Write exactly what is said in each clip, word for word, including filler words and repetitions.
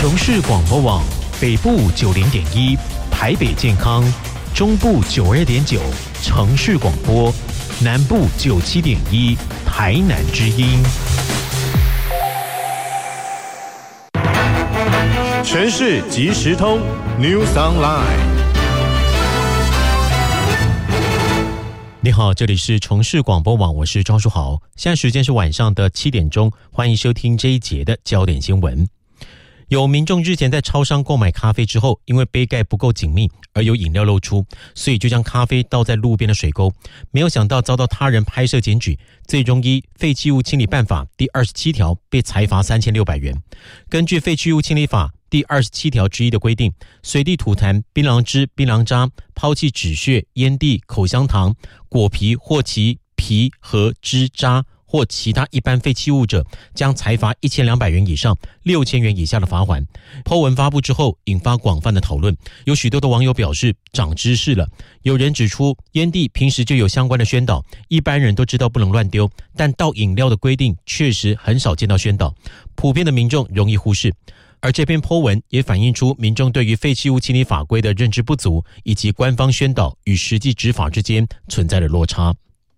城市广播网北部九零点一，台北健康，中部九二点九，城市广播，南部九七点一，台南之音。 全市即时通 News Online。 你好，这里是城市广播网，我是庄书豪。现在时间是晚上的七点钟，欢迎收听这一节的焦点新闻。有民众日前在超商购买咖啡之后，因为杯盖不够紧密而有饮料漏出，所以就将咖啡倒在路边的水沟，没有想到遭到他人拍摄检举，最终依废弃物清理办法第二十七条被裁罚三千六百元。根据废弃物清理法第二十七条之一的规定，随地吐痰、槟榔汁、槟榔渣、抛弃纸屑、烟蒂、口香糖、果皮或其皮和汁渣或其他一般废弃物者，将裁罚一千两百元以上六千元以下的罚款。po文发布之后，引发广泛的讨论，有许多的网友表示长知识了。有人指出，烟蒂平时就有相关的宣导，一般人都知道不能乱丢，但倒饮料的规定确实很少见到宣导，普遍的民众容易忽视。而这篇 po 文也反映出民众对于废弃物清理法规的认知不足，以及官方宣导与实际执法之间存在的落差。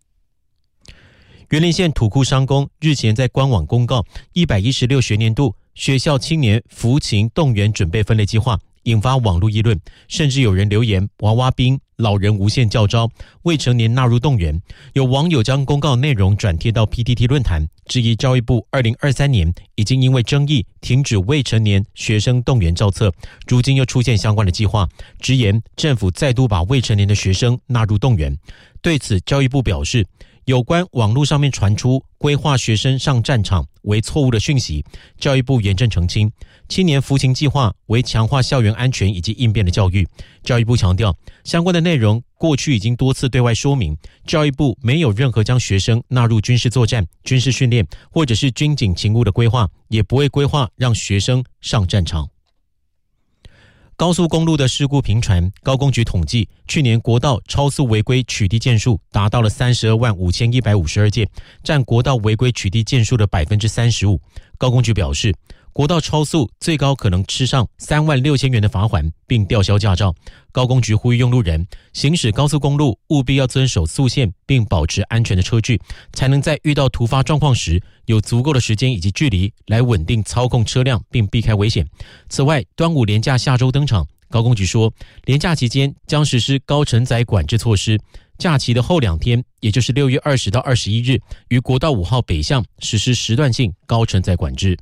员林县土库商工日前在官网公告一百一十六学年度学校青年扶勤动员准备分类计划，引发网络议论，甚至有人留言娃娃兵、老人无限教招、未成年纳入动员。有网友将公告内容转贴到 P T T 论坛，质疑教育部二零二三年已经因为争议停止未成年学生动员造册，如今又出现相关的计划，直言政府再度把未成年的学生纳入动员。对此，教育部表示，有关网络上面传出规划学生上战场为错误的讯息，教育部严正澄清，青年扶勤计划为强化校园安全以及应变的教育。教育部强调，相关的内容过去已经多次对外说明，教育部没有任何将学生纳入军事作战、军事训练或者是军警勤务的规划，也不会规划让学生上战场。高速公路的事故频传，高公局统计，去年国道超速违规取缔件数达到了三十二万五千一百五十二件，占国道违规取缔件数的 百分之三十五。高公局表示，国道超速最高可能吃上三万六千元的罚款，并吊销驾照。高公局呼吁用路人行驶高速公路务必要遵守速限，并保持安全的车距，才能在遇到突发状况时有足够的时间以及距离来稳定操控车辆，并避开危险。此外，端午连假下周登场，高公局说，连假期间将实施高承载管制措施，假期的后两天，也就是六月二十到二十一日，于国道五号北向实施时段性高承载管制。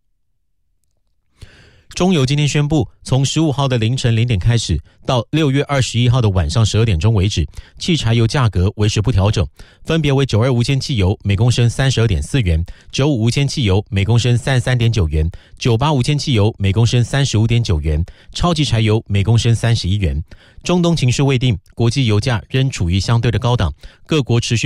中油今天宣布，从十五号的凌晨零点开始，到六月二十一号的晚上十二点钟为止，汽柴油价格维持不调整，分别为九二无铅汽油每公升 三十二点四元，九五无铅汽油每公升 三十三点九元，九八无铅汽油每公升 三十五点九元，超级柴油每公升三十一元。中东情势未定，国际油价仍处于相对的高档，各国持续